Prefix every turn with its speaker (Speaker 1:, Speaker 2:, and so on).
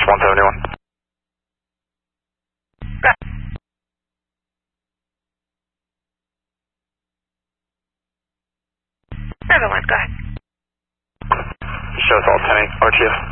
Speaker 1: 171.
Speaker 2: Private lines, go ahead.
Speaker 1: Show us all 10-8, RTF.